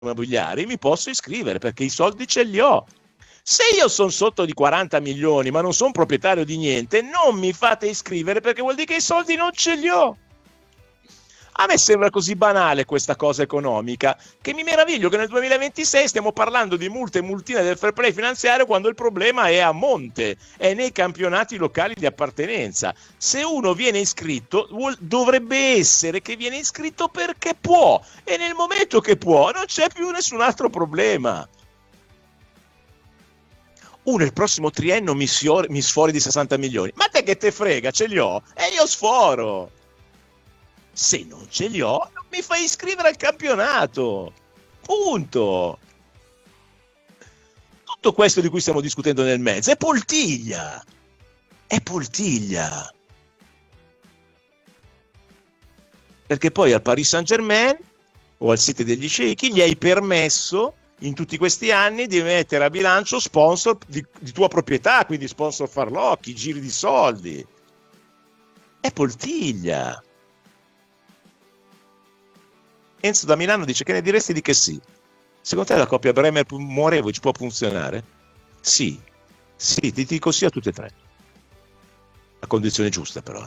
immobiliari, mi posso iscrivere perché i soldi ce li ho. Se io sono sotto di 40 milioni ma non sono proprietario di niente, non mi fate iscrivere perché vuol dire che i soldi non ce li ho. A me sembra così banale questa cosa economica che mi meraviglio che nel 2026 stiamo parlando di multe e multine del fair play finanziario quando il problema è a monte, è nei campionati locali di appartenenza. Se uno viene iscritto, dovrebbe essere che viene iscritto perché può, e nel momento che può non c'è più nessun altro problema. Uno il prossimo triennio mi sfori di 60 milioni, ma te che te frega, ce li ho e io sforo. Se non ce li ho, non mi fai iscrivere al campionato. Punto. Tutto questo di cui stiamo discutendo nel mezzo è poltiglia. È poltiglia. Perché poi al Paris Saint-Germain o al City degli Sceicchi gli hai permesso in tutti questi anni di mettere a bilancio sponsor di tua proprietà, quindi sponsor farlocchi, giri di soldi. È poltiglia. Enzo da Milano dice: che ne diresti di che sì? Secondo te la coppia Bremer-Morevic può funzionare? Sì, ti dico sì a tutte e tre. A condizione giusta però.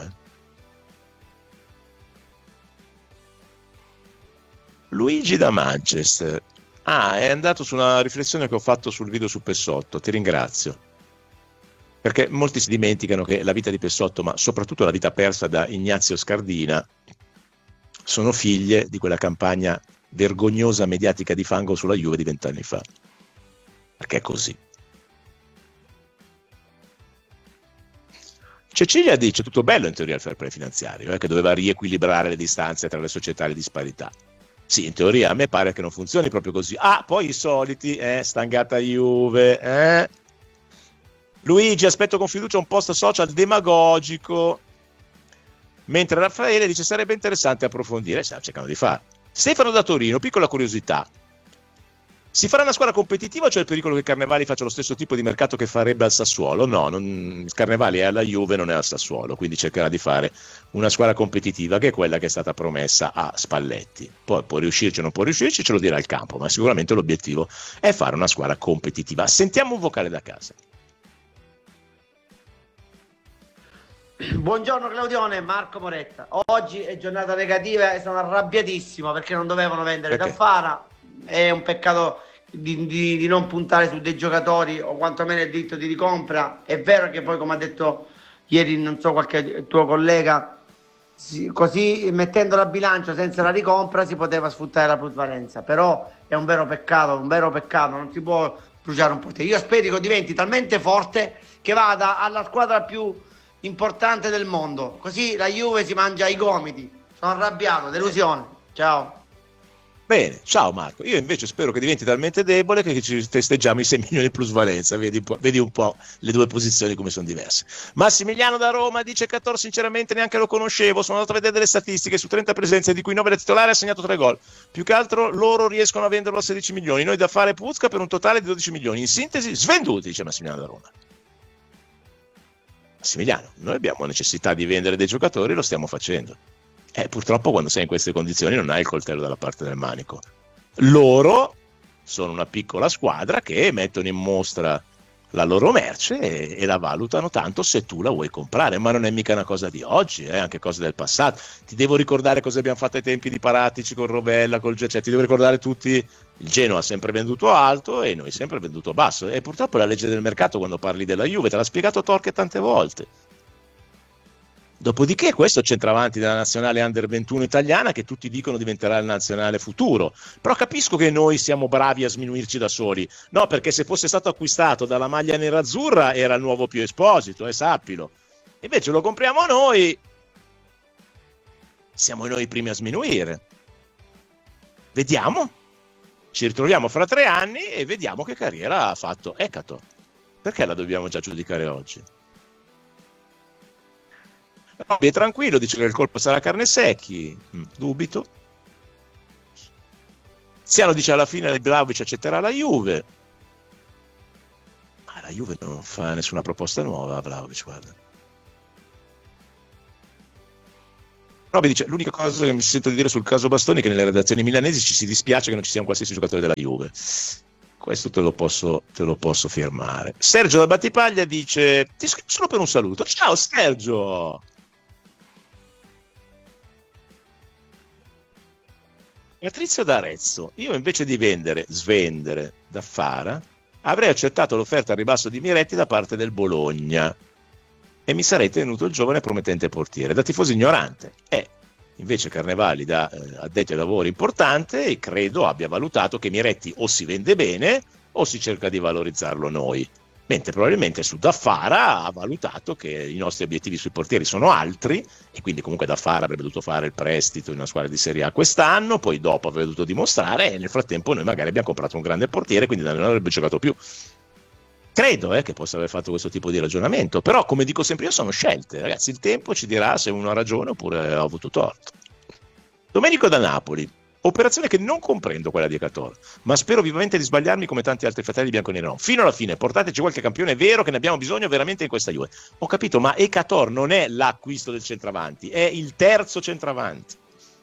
Luigi da Manchester. È andato su una riflessione che ho fatto sul video su Pessotto, ti ringrazio. Perché molti si dimenticano che la vita di Pessotto, ma soprattutto la vita persa da Ignazio Scardina, sono figlie di quella campagna vergognosa mediatica di fango sulla Juve di 20 anni fa. Perché è così. Cecilia dice: tutto bello in teoria il fair play finanziario, che doveva riequilibrare le distanze tra le società e le disparità. Sì, in teoria a me pare che non funzioni proprio così. Poi i soliti, stangata Juve, Luigi, aspetto con fiducia un post social demagogico. Mentre Raffaele dice: sarebbe interessante approfondire. Stiamo cercando di fare. Stefano da Torino, piccola curiosità: si farà una squadra competitiva o c'è il pericolo che Carnevali faccia lo stesso tipo di mercato che farebbe al Sassuolo? No, Carnevali è alla Juve, non è al Sassuolo, quindi cercherà di fare una squadra competitiva che è quella che è stata promessa a Spalletti. Poi può riuscirci o non può riuscirci, ce lo dirà il campo, ma sicuramente l'obiettivo è fare una squadra competitiva. Sentiamo un vocale da casa. Buongiorno Claudione, Marco Moretta. Oggi è giornata negativa e sono arrabbiatissimo perché non dovevano vendere Taffara. È un peccato di non puntare su dei giocatori o quantomeno il diritto di ricompra. È vero che poi, come ha detto ieri, non so, qualche tuo collega, così mettendo la bilancia senza la ricompra si poteva sfruttare la plusvalenza. Però è un vero peccato, non si può bruciare un potere. Io spero che diventi talmente forte che vada alla squadra più importante del mondo, così la Juve si mangia i gomiti. Sono arrabbiato, delusione. Ciao. Bene, ciao Marco. Io invece spero che diventi talmente debole che ci festeggiamo i 6 milioni plus valenza. Vedi un po' le due posizioni come sono diverse. Massimiliano da Roma dice: Cattor sinceramente neanche lo conoscevo, sono andato a vedere delle statistiche, su 30 presenze di cui 9 da titolare ha segnato 3 gol. Più che altro loro riescono a venderlo a 16 milioni, noi da fare Puzca per un totale di 12 milioni. In sintesi, svenduti, dice Massimiliano da Roma. Massimiliano, noi abbiamo necessità di vendere dei giocatori, lo stiamo facendo. Purtroppo quando sei in queste condizioni non hai il coltello dalla parte del manico. Loro sono una piccola squadra che mettono in mostra la loro merce e la valutano tanto se tu la vuoi comprare, ma non è mica una cosa di oggi, è anche cosa del passato. Ti devo ricordare cosa abbiamo fatto ai tempi di Paratici con Rovella, col Gecè, ti devo ricordare tutti. Il Genoa ha sempre venduto alto e noi sempre venduto basso, e purtroppo è la legge del mercato quando parli della Juve, te l'ha spiegato Torque tante volte. Dopodiché questo centravanti della nazionale under 21 italiana che tutti dicono diventerà il nazionale futuro, però capisco che noi siamo bravi a sminuirci da soli, no, perché se fosse stato acquistato dalla maglia nerazzurra era il nuovo Pio Esposito, sappilo. Invece lo compriamo noi, siamo noi i primi a sminuire. Vediamo, ci ritroviamo fra 3 anni e vediamo che carriera ha fatto Ekato. Perché la dobbiamo già giudicare oggi? È tranquillo, dice che il colpo sarà Carnesecchi, dubito. Siano dice alla fine Vlahovic accetterà la Juve, ma la Juve non fa nessuna proposta nuova a Vlahovic, guarda. Roby dice: l'unica cosa che mi sento di dire sul caso Bastoni è che nelle redazioni milanesi ci si dispiace che non ci sia un qualsiasi giocatore della Juve. Questo te lo posso firmare. Sergio da Battipaglia dice: ti scrivo solo per un saluto. Ciao Sergio. Patrizio d'Arezzo: io invece di svendere da Fara, avrei accettato l'offerta al ribasso di Miretti da parte del Bologna e mi sarei tenuto il giovane promettente portiere. Da tifoso ignorante, invece Carnevali, da addetti ai lavori importante, e credo abbia valutato che Miretti o si vende bene o si cerca di valorizzarlo noi, mentre probabilmente su Daffara ha valutato che i nostri obiettivi sui portieri sono altri e quindi comunque Daffara avrebbe dovuto fare il prestito in una squadra di Serie A quest'anno, poi dopo avrebbe dovuto dimostrare, e nel frattempo noi magari abbiamo comprato un grande portiere, quindi non avrebbe giocato più. Credo che possa aver fatto questo tipo di ragionamento, però come dico sempre io sono scelte, ragazzi, il tempo ci dirà se uno ha ragione oppure ha avuto torto. Domenico da Napoli: operazione che non comprendo quella di Ecator, ma spero vivamente di sbagliarmi come tanti altri fratelli bianconeri. No, fino alla fine portateci qualche campione vero, che ne abbiamo bisogno veramente in questa Juve. Ho capito, ma Ecator non è l'acquisto del centravanti, è il terzo centravanti.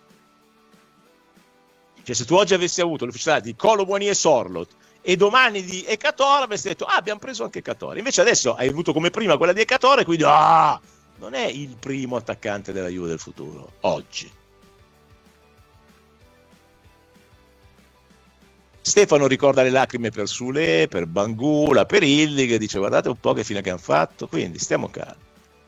Cioè, se tu oggi avessi avuto l'ufficialità di Colo Buoni e Sorlot e domani di Ecator, avresti detto: abbiamo preso anche Ecator. Invece adesso hai avuto come prima quella di Ecator e quindi non è il primo attaccante della Juve del futuro oggi. Stefano ricorda le lacrime per Sule, per Bangula, per Illy, che dice: guardate un po' che fine che hanno fatto, quindi stiamo calmi.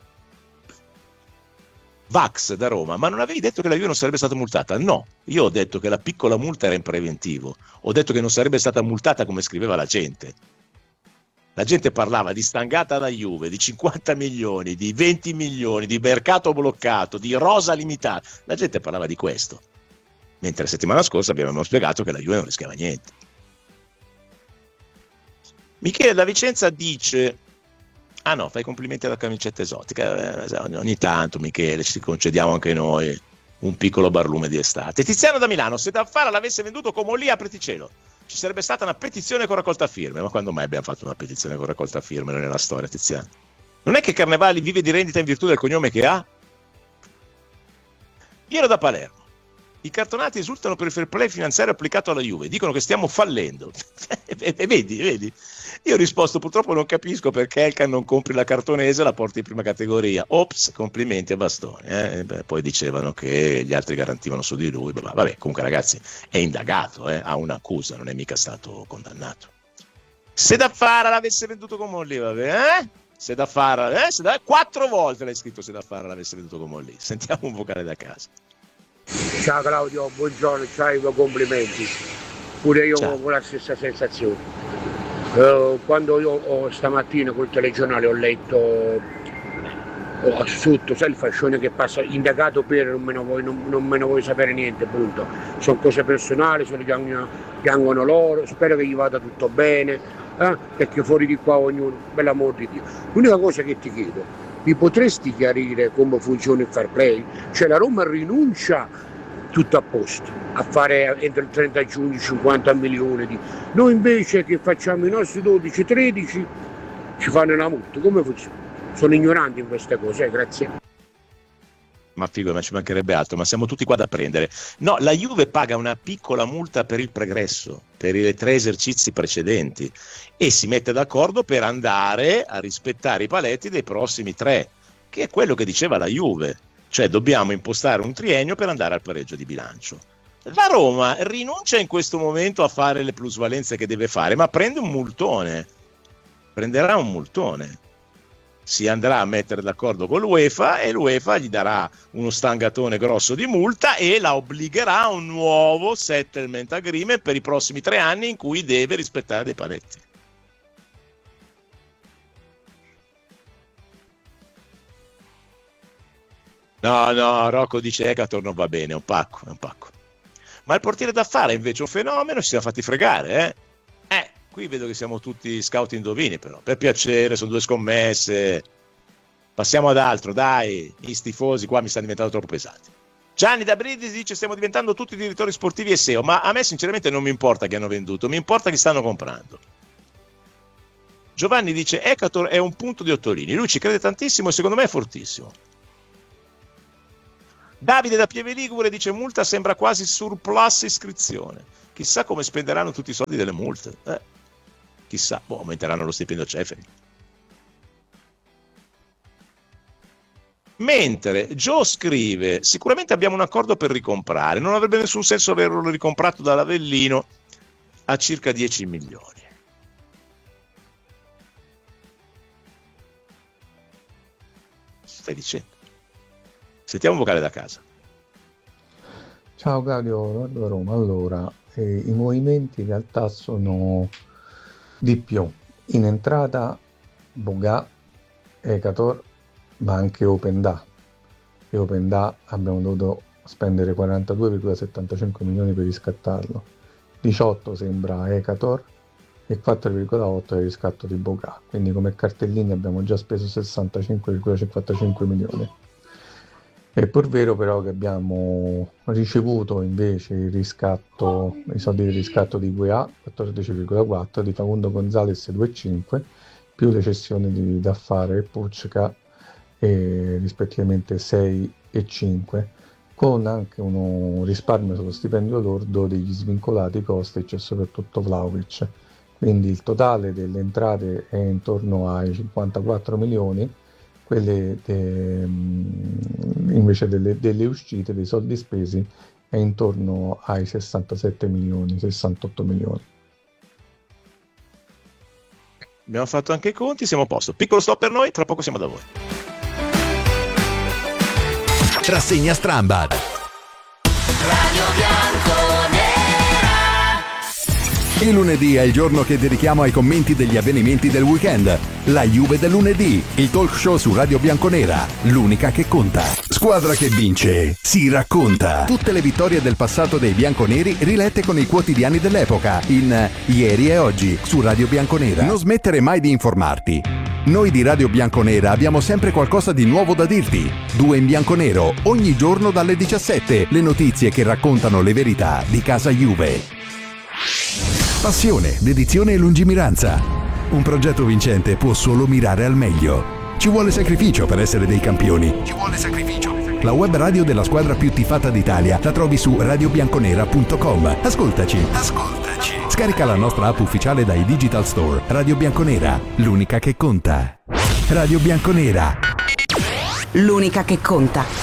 Vax da Roma: ma non avevi detto che la Juve non sarebbe stata multata? No, io ho detto che la piccola multa era in preventivo, ho detto che non sarebbe stata multata come scriveva la gente. La gente parlava di stangata da Juve, di 50 milioni, di 20 milioni, di mercato bloccato, di rosa limitata. La gente parlava di questo, mentre la settimana scorsa abbiamo spiegato che la Juve non rischiava niente. Michele da Vicenza dice: ah no, fai complimenti alla camicetta esotica. Ogni tanto, Michele, ci concediamo anche noi un piccolo barlume di estate. Tiziano da Milano: se Daffara l'avesse venduto come lì a Preticello, ci sarebbe stata una petizione con raccolta firme. Ma quando mai abbiamo fatto una petizione con raccolta firme nella storia, Tiziano? Non è che Carnevali vive di rendita in virtù del cognome che ha? Piero da Palermo: i cartonati esultano per il fair play finanziario applicato alla Juve, dicono che stiamo fallendo. E vedi? Io ho risposto: purtroppo non capisco perché Elkan non compri la cartonese e la porti in prima categoria. Ops, complimenti a Bastoni. Poi dicevano che gli altri garantivano su di lui. Vabbè, comunque ragazzi, è indagato, ha un'accusa, non è mica stato condannato. Se Daffara l'avesse venduto come lì, vabbè, Se Daffara, 4 volte l'hai scritto: se Daffara l'avesse venduto come lì. Sentiamo un vocale da casa. Ciao Claudio, buongiorno, ciao, complimenti. Pure io Ciao. ho la stessa sensazione. Quando io stamattina col telegiornale ho letto sotto, sai, il fascione che passa, indagato per non me ne vuoi sapere niente, punto. Sono cose personali, piangono loro, spero che gli vada tutto bene, perché fuori di qua ognuno, per l'amor di Dio. L'unica cosa che ti chiedo: mi potresti chiarire come funziona il fair play? Cioè la Roma rinuncia tutto a posto a fare entro il 30 giugno 50 milioni noi invece che facciamo i nostri 12-13 ci fanno una multa. Come funziona? Sono ignorante in queste cose, grazie. Ma figo, ma ci mancherebbe altro, ma siamo tutti qua da prendere. No, la Juve paga una piccola multa per il pregresso, per i 3 esercizi precedenti, e si mette d'accordo per andare a rispettare i paletti dei prossimi 3, che è quello che diceva la Juve, cioè dobbiamo impostare un triennio per andare al pareggio di bilancio. La Roma rinuncia in questo momento a fare le plusvalenze che deve fare, ma prende un multone, prenderà un multone. Si andrà a mettere d'accordo con l'UEFA e l'UEFA gli darà uno stangatone grosso di multa e la obbligherà a un nuovo settlement agreement per i prossimi 3 anni in cui deve rispettare dei paletti. No, Rocco dice Ecator non va bene, è un pacco. Ma il portiere d'affare è invece un fenomeno, ci siamo fatti fregare, qui vedo che siamo tutti scout indovini, però per piacere, sono 2 scommesse. Passiamo ad altro, dai, i tifosi qua mi stanno diventando troppo pesanti. Gianni da Brindisi dice: stiamo diventando tutti direttori sportivi e SEO, ma a me sinceramente non mi importa che hanno venduto, mi importa chi stanno comprando. Giovanni dice: Ecator è un punto di Ottolini, lui ci crede tantissimo e secondo me è fortissimo. Davide da Pieve Ligure dice: multa sembra quasi surplus iscrizione. Chissà come spenderanno tutti i soldi delle multe. Chissà, aumenteranno lo stipendio Ceferi. Mentre Joe scrive: sicuramente abbiamo un accordo per ricomprare, non avrebbe nessun senso averlo ricomprato dall'Avellino a circa 10 milioni. Stai dicendo? Sentiamo un vocale da casa. Ciao Claudio, da Roma. Allora, i movimenti in realtà sono di più. In entrata Boga, Ecator, ma anche OpenDA. E OpenDA abbiamo dovuto spendere 42,75 milioni per riscattarlo. 18 sembra Ecator e 4,8 è il riscatto di Boga. Quindi come cartellini abbiamo già speso 65,55 milioni. È pur vero però che abbiamo ricevuto invece il riscatto, i soldi di riscatto di UEA 14,4, di Facundo Gonzalez 2,5, più le cessioni di Daffare e Puccica rispettivamente 6 e 5, con anche uno risparmio sullo stipendio lordo degli svincolati Kostic e soprattutto Vlahovic. Quindi il totale delle entrate è intorno ai 54 milioni, quelle invece delle uscite, dei soldi spesi, è intorno ai 67 milioni, 68 milioni. Abbiamo fatto anche i conti, siamo a posto. Piccolo stop per noi, tra poco siamo da voi. Rassegna Strambad. Radio Bianconera. Il lunedì è il giorno che dedichiamo ai commenti degli avvenimenti del weekend. La Juve del lunedì, il talk show su Radio Bianconera, l'unica che conta. Squadra che vince, si racconta. Tutte le vittorie del passato dei bianconeri rilette con i quotidiani dell'epoca in Ieri e Oggi su Radio Bianconera. Non smettere mai di informarti. Noi di Radio Bianconera abbiamo sempre qualcosa di nuovo da dirti. 2 in bianconero, ogni giorno dalle 17. Le notizie che raccontano le verità di casa Juve. Passione, dedizione e lungimiranza. Un progetto vincente può solo mirare al meglio. Ci vuole sacrificio per essere dei campioni. Ci vuole sacrificio. La web radio della squadra più tifata d'Italia la trovi su radiobianconera.com. Ascoltaci. Scarica la nostra app ufficiale dai Digital Store. Radio Bianconera, l'unica che conta. Radio Bianconera. L'unica che conta.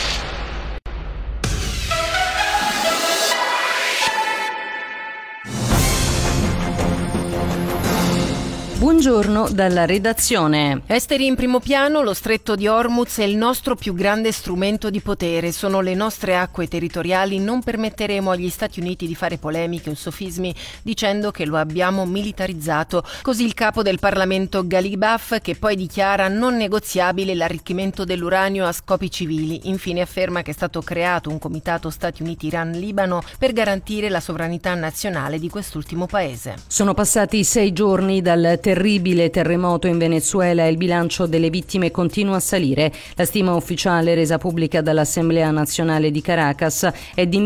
Buongiorno dalla redazione. Esteri in primo piano, lo stretto di Hormuz è il nostro più grande strumento di potere. Sono le nostre acque territoriali. Non permetteremo agli Stati Uniti di fare polemiche o sofismi dicendo che lo abbiamo militarizzato. Così il capo del Parlamento Ghalibaf, che poi dichiara non negoziabile l'arricchimento dell'uranio a scopi civili. Infine afferma che è stato creato un comitato Stati Uniti-Iran-Libano per garantire la sovranità nazionale di quest'ultimo paese. Sono passati 6 giorni dal terribile terremoto in Venezuela e il bilancio delle vittime continua a salire. La stima ufficiale resa pubblica dall'Assemblea Nazionale di Caracas è di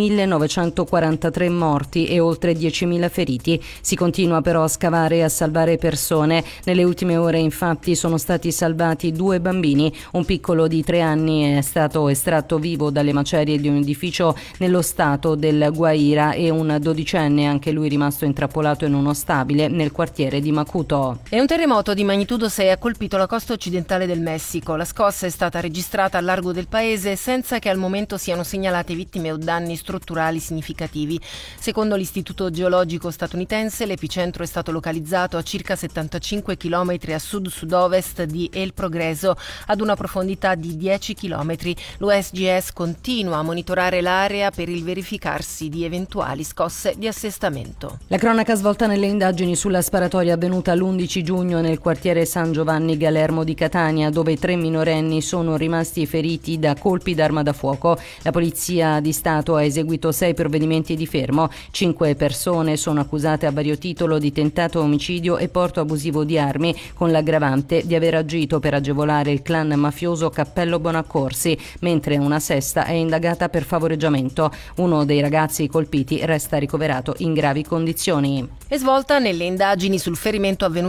1943 morti e oltre 10.000 feriti. Si continua però a scavare e a salvare persone. Nelle ultime ore infatti sono stati salvati 2 bambini. Un piccolo di 3 anni è stato estratto vivo dalle macerie di un edificio nello stato del Guaira e un 12enne, anche lui rimasto intrappolato in uno stabile nel quartiere di Macuto. E un terremoto di magnitudo 6 ha colpito la costa occidentale del Messico. La scossa è stata registrata a largo del paese senza che al momento siano segnalate vittime o danni strutturali significativi. Secondo l'Istituto Geologico statunitense, l'epicentro è stato localizzato a circa 75 km a sud-sud-ovest di El Progreso, ad una profondità di 10 km. L'USGS continua a monitorare l'area per il verificarsi di eventuali scosse di assestamento. La cronaca svolta nelle indagini sulla sparatoria avvenuta l'11 giugno nel quartiere San Giovanni Galermo di Catania, dove 3 minorenni sono rimasti feriti da colpi d'arma da fuoco. La Polizia di Stato ha eseguito 6 provvedimenti di fermo. 5 persone sono accusate a vario titolo di tentato omicidio e porto abusivo di armi, con l'aggravante di aver agito per agevolare il clan mafioso Cappello Bonaccorsi, mentre una sesta è indagata per favoreggiamento. Uno dei ragazzi colpiti resta ricoverato in gravi condizioni. È svolta nelle indagini sul ferimento avvenuto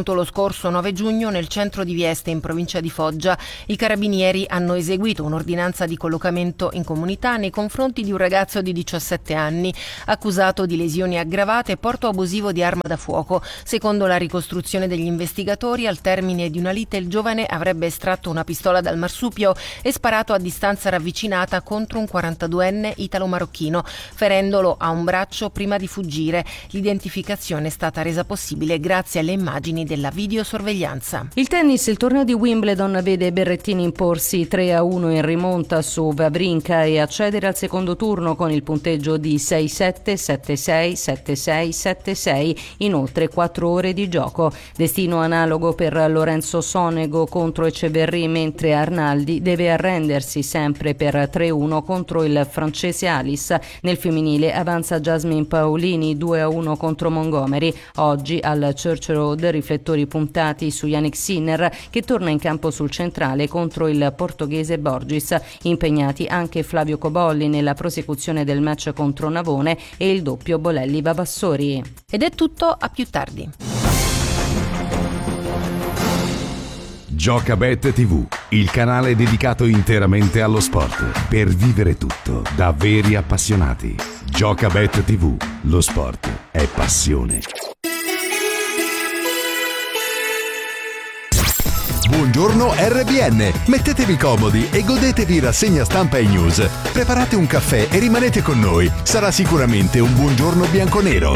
avvenuto lo scorso 9 giugno nel centro di Vieste, in provincia di Foggia. I carabinieri hanno eseguito un'ordinanza di collocamento in comunità nei confronti di un ragazzo di 17 anni, accusato di lesioni aggravate e porto abusivo di arma da fuoco. Secondo la ricostruzione degli investigatori, al termine di una lite il giovane avrebbe estratto una pistola dal marsupio e sparato a distanza ravvicinata contro un 42enne italo-marocchino, ferendolo a un braccio prima di fuggire. L'identificazione è stata resa possibile grazie alle immagini della videosorveglianza. Il tennis, il torneo di Wimbledon vede Berrettini imporsi 3-1 in rimonta su Wawrinka e accedere al secondo turno con il punteggio di 6-7, 7-6, 7-6, 7-6 in oltre 4 ore di gioco. Destino analogo per Lorenzo Sonego contro Eceverri, mentre Arnaldi deve arrendersi sempre per 3-1 contro il francese Alice. Nel femminile avanza Jasmine Paolini 2-1 contro Montgomery. Oggi al Church Road riflettori puntati su Yannick Sinner, che torna in campo sul centrale contro il portoghese Borges. Impegnati anche Flavio Cobolli nella prosecuzione del match contro Navone e il doppio Bolelli-Vavassori. Ed è tutto, a più tardi. Giocabet TV, il canale dedicato interamente allo sport, per vivere tutto da veri appassionati. Giocabet TV, lo sport è passione. Buongiorno RBN, mettetevi comodi e godetevi rassegna stampa e news. Preparate un caffè e rimanete con noi, sarà sicuramente un buongiorno bianconero.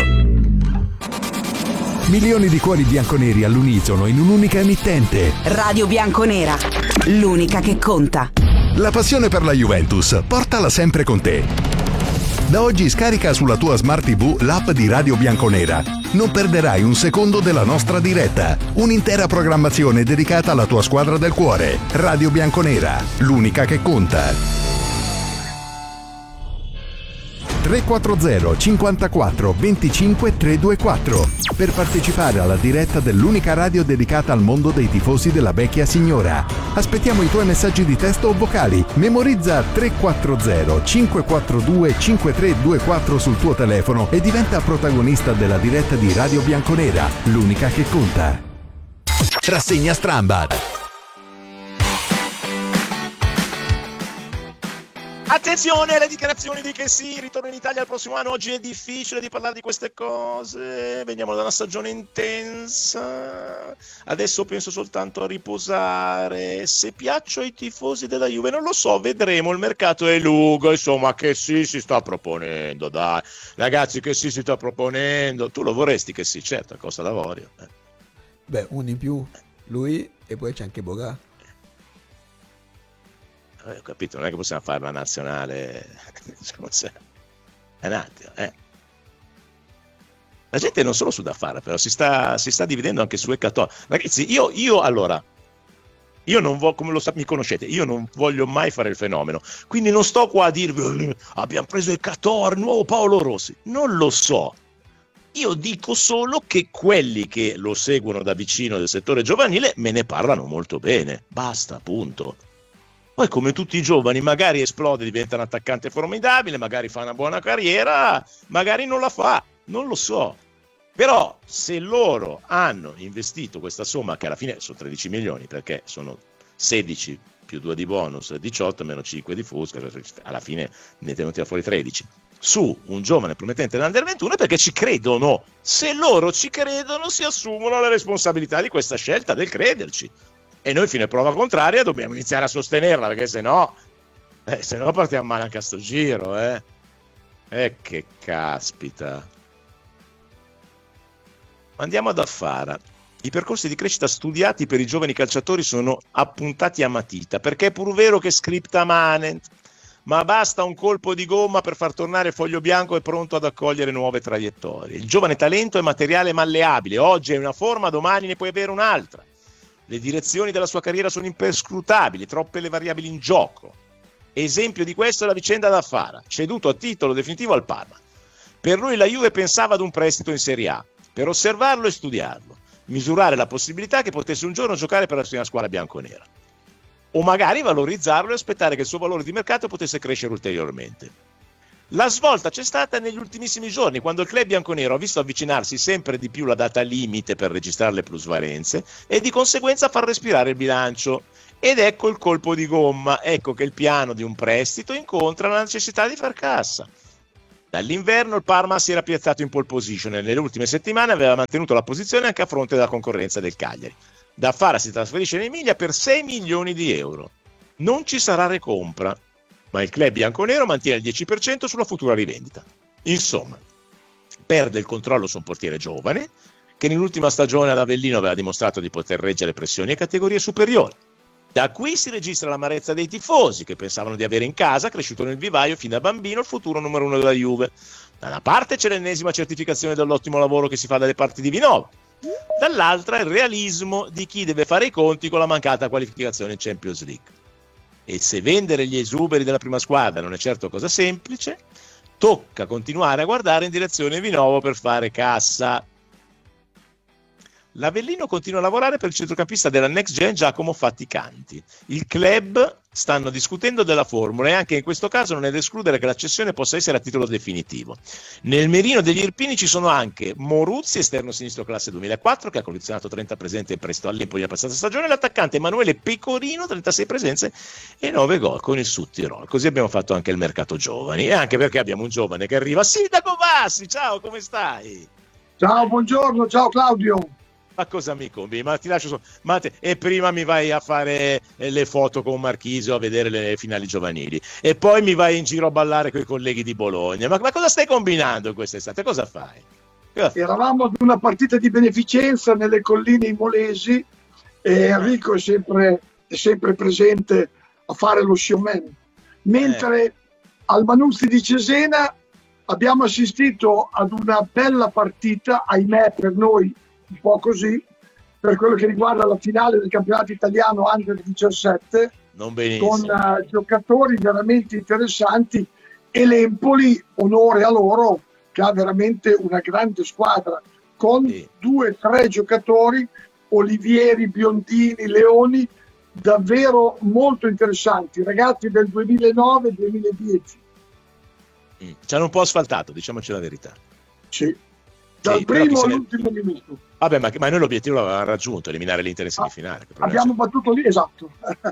Milioni di cuori bianconeri all'unisono in un'unica emittente. Radio Bianconera, l'unica che conta. La passione per la Juventus, portala sempre con te. Da oggi scarica sulla tua Smart TV l'app di Radio Bianconera. Non perderai un secondo della nostra diretta. Un'intera programmazione dedicata alla tua squadra del cuore. Radio Bianconera, l'unica che conta. 340 54 25 324 per partecipare alla diretta dell'unica radio dedicata al mondo dei tifosi della vecchia signora. Aspettiamo i tuoi messaggi di testo o vocali. Memorizza 340 542 5324 sul tuo telefono e diventa protagonista della diretta di Radio Bianconera, l'unica che conta. Rassegna Stramba. Attenzione alle dichiarazioni di che sì, ritorno in Italia il prossimo anno. Oggi è difficile di parlare di queste cose, veniamo da una stagione intensa, adesso penso soltanto a riposare. Se piaccio ai tifosi della Juve non lo so, vedremo, il mercato è lungo, insomma. Che sì si sta proponendo, dai ragazzi, che sì si sta proponendo. Tu lo vorresti che sì, certo, a Costa d'Avorio. Beh, uno in più, lui, e poi c'è anche Bogà. Ho capito, non è che possiamo fare la nazionale. È un attimo, La gente non solo su da fare, però si sta dividendo anche su Ecatò. Ragazzi, io non voglio, come mi conoscete, io non voglio mai fare il fenomeno. Quindi non sto qua a dirvi abbiamo preso Ecatò, il nuovo Paolo Rossi. Non lo so. Io dico solo che quelli che lo seguono da vicino del settore giovanile me ne parlano molto bene. Basta, punto. Poi come tutti i giovani magari esplode, diventa un attaccante formidabile, magari fa una buona carriera, magari non la fa, non lo so. Però se loro hanno investito questa somma, che alla fine sono 13 milioni, perché sono 16 più 2 di bonus, 18 meno 5 di Fusca, alla fine ne tenuti fuori 13, su un giovane promettente dell'Under 21, perché ci credono. Se loro ci credono si assumono la responsabilità di questa scelta, del crederci. E noi fino a prova contraria dobbiamo iniziare a sostenerla, perché se no partiamo male anche a sto giro, che caspita. Andiamo ad Affara. I percorsi di crescita studiati per i giovani calciatori sono appuntati a matita, perché è pur vero che scripta manent, ma basta un colpo di gomma per far tornare il foglio bianco e pronto ad accogliere nuove traiettorie. Il giovane talento è materiale malleabile, oggi è una forma, domani ne puoi avere un'altra. Le direzioni della sua carriera sono imperscrutabili, troppe le variabili in gioco. Esempio di questo è la vicenda d'Affara, ceduto a titolo definitivo al Parma. Per lui la Juve pensava ad un prestito in Serie A, per osservarlo e studiarlo, misurare la possibilità che potesse un giorno giocare per la prima squadra bianconera. O magari valorizzarlo e aspettare che il suo valore di mercato potesse crescere ulteriormente. La svolta c'è stata negli ultimissimi giorni, quando il club bianconero ha visto avvicinarsi sempre di più la data limite per registrare le plusvalenze e di conseguenza far respirare il bilancio. Ed ecco il colpo di gomma, ecco che il piano di un prestito incontra la necessità di far cassa. Dall'inverno il Parma si era piazzato in pole position e nelle ultime settimane aveva mantenuto la posizione anche a fronte della concorrenza del Cagliari. Da Fara si trasferisce in Emilia per 6 milioni di euro. Non ci sarà recompra, ma il club bianconero mantiene il 10% sulla futura rivendita. Insomma, perde il controllo su un portiere giovane che nell'ultima stagione ad Avellino aveva dimostrato di poter reggere pressioni e categorie superiori. Da qui si registra l'amarezza dei tifosi che pensavano di avere in casa, cresciuto nel vivaio fin da bambino, il futuro numero 1 della Juve. Da una parte c'è l'ennesima certificazione dell'ottimo lavoro che si fa dalle parti di Vinova, dall'altra il realismo di chi deve fare i conti con la mancata qualificazione in Champions League. E se vendere gli esuberi della prima squadra non è certo cosa semplice, tocca continuare a guardare in direzione Vinovo per fare cassa. L'Avellino continua a lavorare per il centrocampista della Next Gen Giacomo Faticanti. Il club stanno discutendo della formula e anche in questo caso non è da escludere che la cessione possa essere a titolo definitivo. Nel mirino degli Irpini ci sono anche Moruzzi, esterno sinistro classe 2004, che ha collezionato 30 presenze in prestito all'Empoli la passata stagione, e l'attaccante Emanuele Pecorino, 36 presenze e 9 gol con il Südtirol. Così abbiamo fatto anche il mercato giovani, e anche perché abbiamo un giovane che arriva. Sindaco Bassi, ciao, come stai? Ciao, buongiorno, ciao Claudio. Ma cosa mi conviene? Ma ti lascio e prima mi vai a fare le foto con Marchisio, a vedere le finali giovanili, e poi mi vai in giro a ballare con i colleghi di Bologna. Ma cosa stai combinando quest'estate? Cosa fai? Eravamo ad una partita di beneficenza nelle colline imolesi e Enrico è sempre presente a fare lo showman. Mentre al Manuzzi di Cesena abbiamo assistito ad una bella partita, ahimè per noi un po' così, per quello che riguarda la finale del campionato italiano Under 17, non benissimo, con giocatori veramente interessanti, e l'Empoli, onore a loro, che ha veramente una grande squadra con 2-3 giocatori, Olivieri, Biondini, Leoni, davvero molto interessanti, ragazzi del 2009-2010. Ci hanno un po' asfaltato, diciamoci la verità. Sì. Dal primo all'ultimo minuto. Vabbè, ma noi l'obiettivo l'avevamo raggiunto, eliminare l'Inter in semifinale. Abbiamo battuto lì, esatto.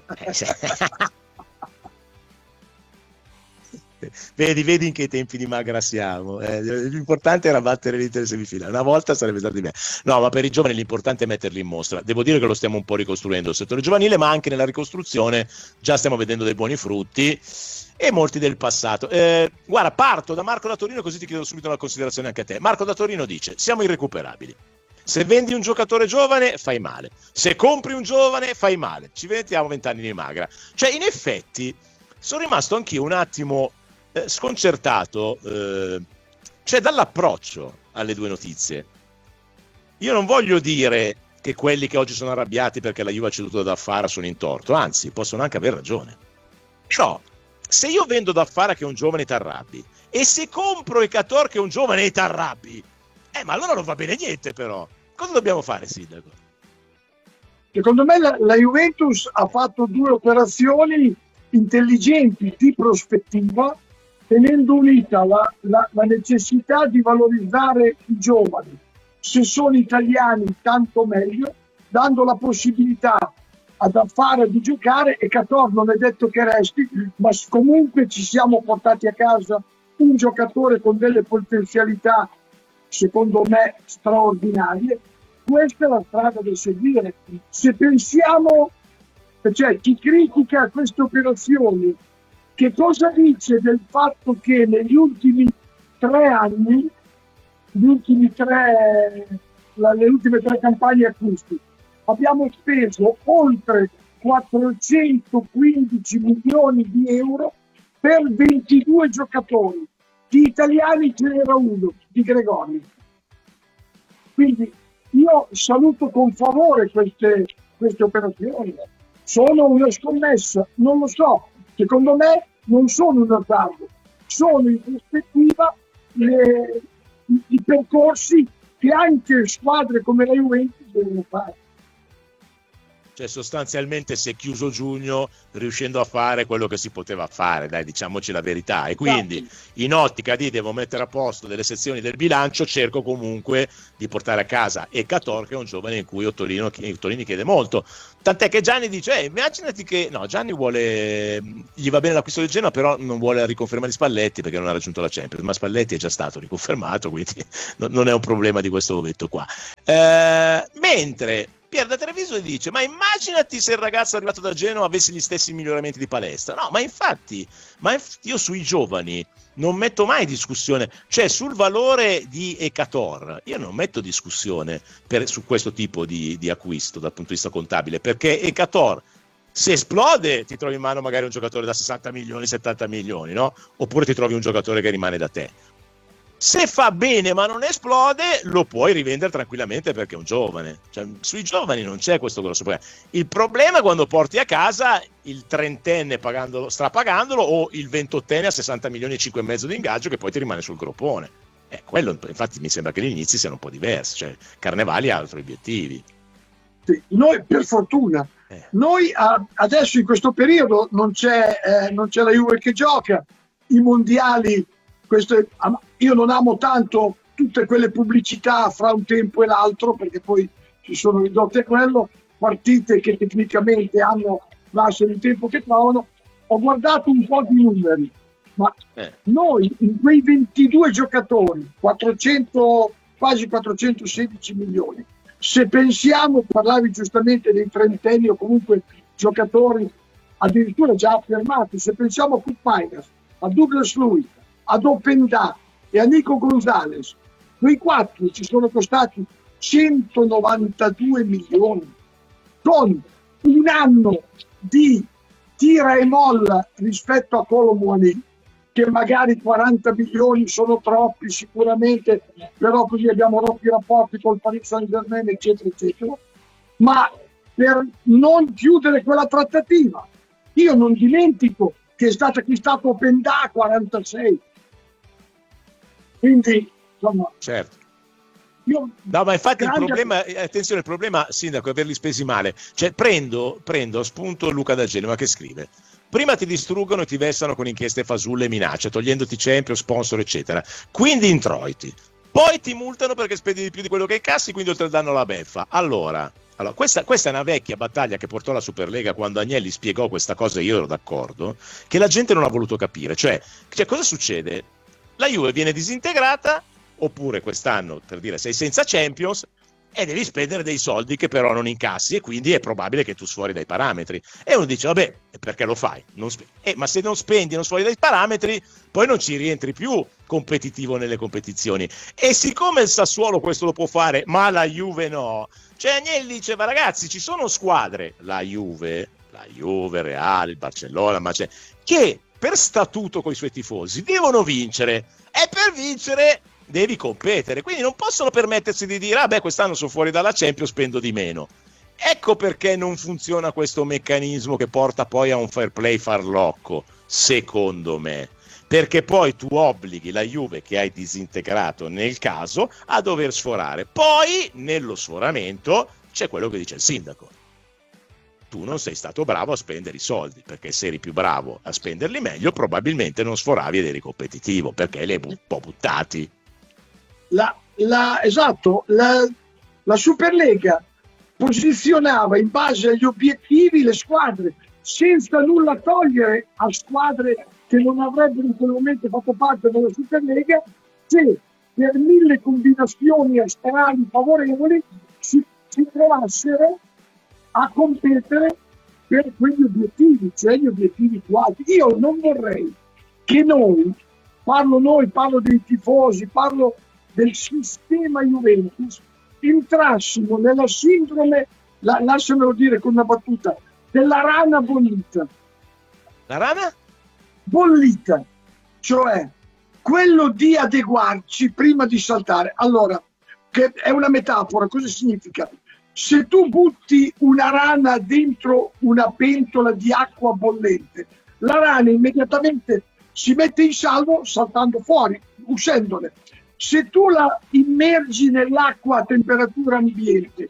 Vedi in che tempi di magra siamo. L'importante era battere l'Inter in semifinale. Una volta sarebbe stato di me. No, ma per i giovani l'importante è metterli in mostra. Devo dire che lo stiamo un po' ricostruendo il settore giovanile, ma anche nella ricostruzione già stiamo vedendo dei buoni frutti e molti del passato. Guarda, parto da Marco da Torino, così ti chiedo subito una considerazione anche a te. Marco da Torino dice: siamo irrecuperabili. Se vendi un giocatore giovane fai male, se compri un giovane fai male, ci mettiamo 20 anni di magra. Cioè, in effetti sono rimasto anch'io un attimo sconcertato, cioè dall'approccio alle due notizie. Io non voglio dire che quelli che oggi sono arrabbiati perché la Juve ha ceduto da Fara sono in torto, anzi possono anche aver ragione. Però se io vendo da Fara che è un giovane ti arrabbi, e se compro Ekator che è un giovane e ti arrabbi, ma allora non va bene niente. Però cosa dobbiamo fare, Sindaco? Secondo me la Juventus ha fatto due operazioni intelligenti di prospettiva, tenendo unita la necessità di valorizzare i giovani. Se sono italiani tanto meglio, dando la possibilità ad Fara di giocare, e Ekator non è detto che resti, ma comunque ci siamo portati a casa un giocatore con delle potenzialità secondo me straordinarie. Questa è la strada da seguire. Se pensiamo, cioè chi critica queste operazioni, che cosa dice del fatto che negli ultimi 3 anni, le ultime 3 campagne acquisti, abbiamo speso oltre 415 milioni di euro per 22 giocatori. Di italiani ce n'era uno, di Gregori. Quindi io saluto con favore queste operazioni. Sono una scommessa? Non lo so. Secondo me non sono un azzardo. Sono in prospettiva i percorsi che anche squadre come la Juventus devono fare. Cioè sostanzialmente si è chiuso giugno riuscendo a fare quello che si poteva fare, dai, diciamoci la verità, e quindi in ottica di devo mettere a posto delle sezioni del bilancio, cerco comunque di portare a casa Ecator, che è un giovane in cui Ottolini chiede molto, tant'è che Gianni dice immaginati che no, Gianni gli va bene l'acquisto del Genoa, però non vuole riconfermare Spalletti perché non ha raggiunto la Champions, ma Spalletti è già stato riconfermato, quindi non è un problema di questo ovetto qua. Mentre Pier da Treviso dice ma immaginati se il ragazzo arrivato da Genova avesse gli stessi miglioramenti di Palestra. No, ma infatti io sui giovani non metto mai discussione, cioè sul valore di Ecator io non metto discussione su questo tipo di acquisto dal punto di vista contabile, perché Ecator se esplode ti trovi in mano magari un giocatore da 60 milioni, 70 milioni, no? Oppure ti trovi un giocatore che rimane da te. Se fa bene ma non esplode, lo puoi rivendere tranquillamente perché è un giovane. Cioè, sui giovani non c'è questo grosso problema. Il problema è quando porti a casa il trentenne strapagandolo o il ventottenne a 60 milioni e 5,5 di ingaggio che poi ti rimane sul groppone. Quello, infatti mi sembra che gli inizi siano un po' diversi. Cioè, Carnevali ha altri obiettivi. Sì, noi per fortuna, noi adesso in questo periodo non c'è la Juve che gioca, i mondiali. Io non amo tanto tutte quelle pubblicità fra un tempo e l'altro, perché poi si sono ridotte a quello, partite che tecnicamente hanno lasciato il tempo che trovano. Ho guardato un po' di numeri, ma noi in quei 22 giocatori, quasi 416 milioni, se pensiamo, parlavi giustamente dei trentenni o comunque giocatori addirittura già affermati, se pensiamo a Koopmeiners, a Douglas Luiz, ad Openda e a Nico Gonzalez, quei quattro ci sono costati 192 milioni, con un anno di tira e molla rispetto a Kolo Muani, che magari 40 milioni sono troppi sicuramente, però così abbiamo rotto i rapporti col Paris Saint-Germain eccetera eccetera, ma per non chiudere quella trattativa io non dimentico che è stato acquistato Openda a 46. Quindi, insomma, certo. No, ma infatti il problema, Sindaco, è averli spesi male. Cioè, prendo spunto Luca da Genova che scrive: prima ti distruggono e ti vessano con inchieste fasulle e minacce, togliendoti Champions, sponsor, eccetera. Quindi introiti. Poi ti multano perché spendi di più di quello che incassi, quindi oltre al danno alla beffa. Allora questa è una vecchia battaglia che portò la Superlega quando Agnelli spiegò questa cosa, io ero d'accordo, che la gente non ha voluto capire. Cioè cosa succede? La Juve viene disintegrata, oppure quest'anno, per dire, sei senza Champions e devi spendere dei soldi che però non incassi e quindi è probabile che tu sfuori dai parametri. E uno dice, vabbè, perché lo fai? Ma se non spendi, non sfuori dai parametri, poi non ci rientri più competitivo nelle competizioni. E siccome il Sassuolo questo lo può fare, ma la Juve no, cioè Agnelli diceva, ragazzi, ci sono squadre, la Juve, Real, il Barcellona, ma che per statuto con i suoi tifosi devono vincere, e per vincere devi competere, quindi non possono permettersi di dire quest'anno sono fuori dalla Champions, spendo di meno. Ecco perché non funziona questo meccanismo che porta poi a un fair play farlocco, secondo me, perché poi tu obblighi la Juve che hai disintegrato nel caso a dover sforare, poi nello sforamento c'è quello che dice il sindaco: tu non sei stato bravo a spendere i soldi, perché se eri più bravo a spenderli meglio probabilmente non sforavi ed eri competitivo, perché li hai un po' buttati. Esatto, la Superlega posizionava in base agli obiettivi le squadre, senza nulla togliere a squadre che non avrebbero in quel momento fatto parte della Superlega, se per 1000 combinazioni astrali favorevoli si trovassero a competere per quegli obiettivi, cioè gli obiettivi più alti. Io non vorrei che parlo dei tifosi, parlo del sistema Juventus, entrassimo nella sindrome, lasciamelo dire con una battuta, della rana bollita. La rana? Bollita, cioè quello di adeguarci prima di saltare. Allora, che è una metafora, cosa significa? Se tu butti una rana dentro una pentola di acqua bollente, la rana immediatamente si mette in salvo saltando fuori, uscendone. Se tu la immergi nell'acqua a temperatura ambiente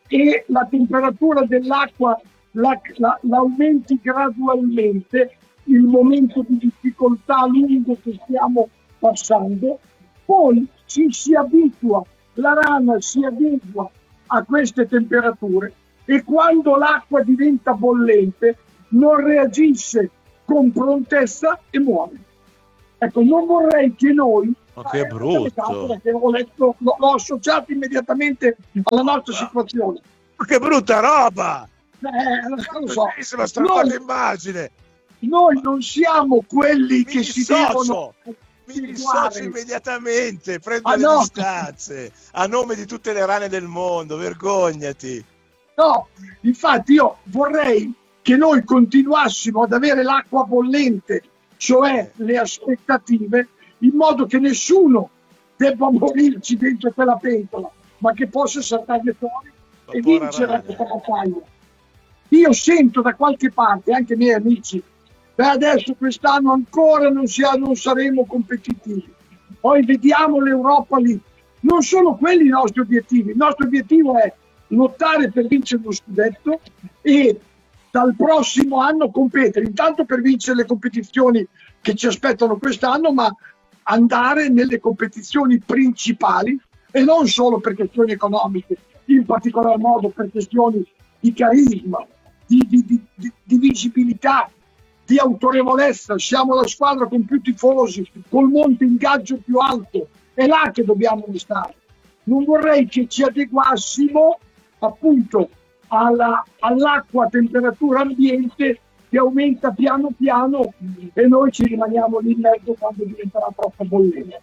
e la temperatura dell'acqua l'aumenti gradualmente, il momento di difficoltà lungo che stiamo passando, poi ci si abitua, la rana si adegua a queste temperature e quando l'acqua diventa bollente non reagisce con prontezza e muore. Ecco, non vorrei che noi, che brutto, perché l'ho associato immediatamente alla nostra situazione. Ma che brutta roba! Lo so. Bellissima strappata immagine. Noi non siamo quelli che si devono... Mi dissocio immediatamente, prendo le distanze a nome di tutte le rane del mondo, vergognati. No, infatti io vorrei che noi continuassimo ad avere l'acqua bollente, cioè le aspettative, in modo che nessuno debba morirci dentro quella pentola, ma che possa saltare fuori e vincere questa battaglia. Io sento da qualche parte, anche i miei amici, adesso quest'anno ancora non saremo competitivi. Poi vediamo l'Europa lì. Non sono quelli i nostri obiettivi. Il nostro obiettivo è lottare per vincere lo scudetto e dal prossimo anno competere, intanto per vincere le competizioni che ci aspettano quest'anno, ma andare nelle competizioni principali e non solo per questioni economiche, in particolar modo per questioni di carisma, di visibilità, di autorevolezza. Siamo la squadra con più tifosi, col monte ingaggio più alto, è là che dobbiamo restare. Non vorrei che ci adeguassimo appunto all'acqua a temperatura ambiente che aumenta piano piano e noi ci rimaniamo lì in mezzo quando diventerà troppo bollente.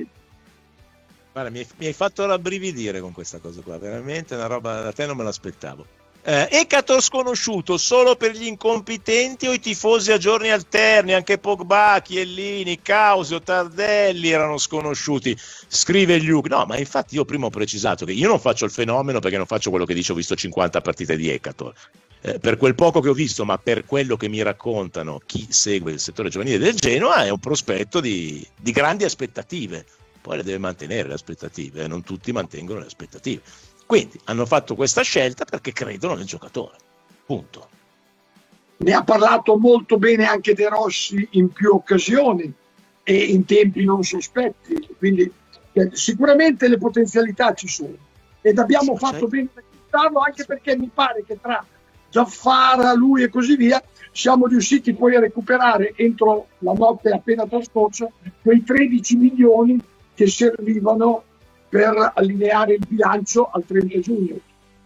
Guarda, mi hai fatto rabbrividire con questa cosa qua, veramente una roba, da te non me l'aspettavo. Ekator sconosciuto solo per gli incompetenti o i tifosi a giorni alterni? Anche Pogba, Chiellini, Causio, Tardelli erano sconosciuti, scrive Luke. No, ma infatti io prima ho precisato che io non faccio il fenomeno perché non faccio quello che dice, ho visto 50 partite di Ekator. Per quel poco che ho visto, ma per quello che mi raccontano chi segue il settore giovanile del Genoa, è un prospetto di grandi aspettative. Poi le deve mantenere le aspettative, non tutti mantengono le aspettative. Quindi hanno fatto questa scelta perché credono nel giocatore, punto. Ne ha parlato molto bene anche De Rossi in più occasioni e in tempi non sospetti, quindi sicuramente le potenzialità ci sono ed abbiamo fatto bene a acquistarlo, anche perché mi pare che tra Zaffara, lui e così via siamo riusciti poi a recuperare entro la notte appena trascorsa quei 13 milioni che servivano per allineare il bilancio al 30 giugno.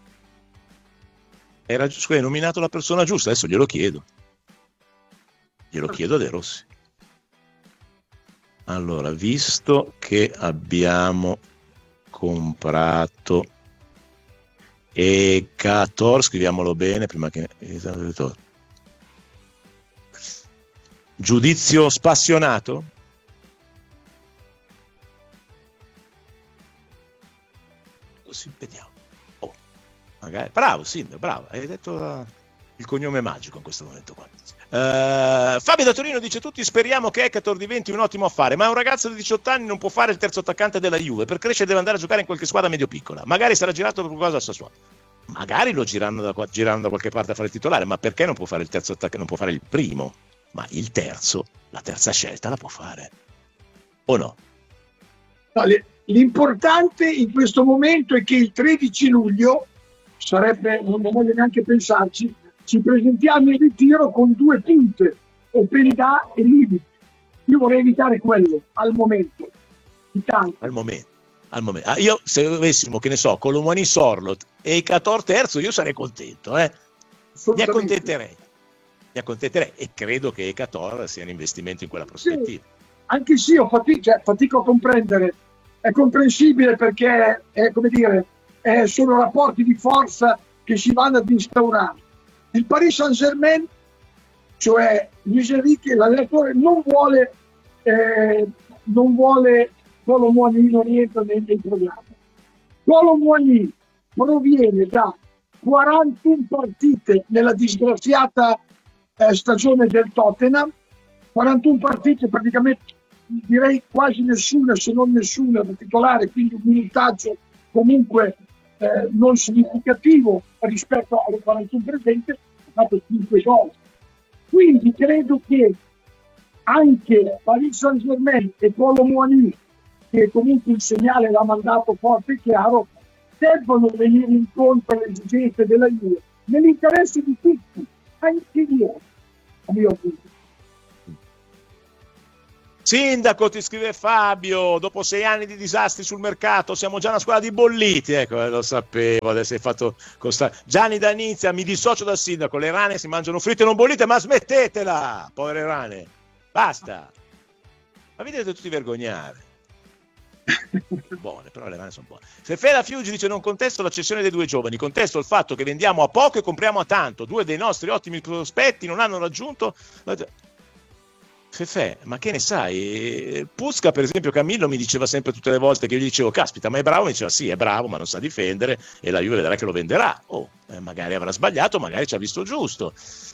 Hai nominato la persona giusta, adesso glielo chiedo a De Rossi. Allora, visto che abbiamo comprato Ekator, scriviamolo bene prima che... Giudizio spassionato? Così vediamo. Magari. Bravo Silvio, bravo, hai detto il cognome magico in questo momento qua. Fabio da Torino dice: tutti speriamo che Ekator diventi un ottimo affare, ma un ragazzo di 18 anni non può fare il terzo attaccante della Juve, per crescere deve andare a giocare in qualche squadra medio piccola, magari sarà girato per qualcosa a Sassuolo, magari lo girano da qualche parte a fare il titolare, ma perché non può fare il terzo attaccante, non può fare il primo, ma il terzo, la terza scelta la può fare, o no? L'importante in questo momento è che il 13 luglio sarebbe, non voglio neanche pensarci, ci presentiamo in ritiro con 2 punte, Openda e Livi. Io vorrei evitare quello al momento. Al momento. Io se avessimo, che ne so, Colomani, Sorlot e Ekator terzo, io sarei contento. Mi accontenterei e credo che Ekator sia un investimento in quella prospettiva. Sì, anche sì, fatico a comprendere. È comprensibile perché sono rapporti di forza che si vanno ad instaurare. Il Paris Saint-Germain, cioè Luis Enrique, l'allenatore, non vuole Kolo Muani, non rientra nel programma. Kolo Muani proviene da 41 partite nella disgraziata stagione del Tottenham, 41 partite praticamente, direi quasi nessuna, se non nessuna da titolare, quindi un minutaggio comunque non significativo rispetto alle 41 presenti, ha fatto 5 gol. Quindi credo che anche Paris Saint-Germain e Kolo Muani, che comunque il segnale l'ha mandato forte e chiaro, devono venire incontro alle esigenze della Juve nell'interesse di tutti, anche io, a mio avviso. Sindaco, ti scrive Fabio, dopo 6 anni di disastri sul mercato siamo già una squadra di bolliti. Ecco, lo sapevo, adesso hai fatto Gianni da Nizia, mi dissocio dal sindaco, le rane si mangiano fritte e non bollite, ma smettetela, povere rane, basta, ma vi dovete tutti vergognare. Buone, però le rane sono buone. Se Fela Fiuggi dice non contesto la cessione dei 2 giovani, contesto il fatto che vendiamo a poco e compriamo a tanto, 2 dei nostri ottimi prospetti non hanno raggiunto... Fefe, ma che ne sai? Pusca, per esempio, Camillo mi diceva sempre tutte le volte che io gli dicevo caspita, ma è bravo? Mi diceva sì, è bravo, ma non sa difendere e la Juve vedrà che lo venderà. Magari avrà sbagliato, magari ci ha visto giusto.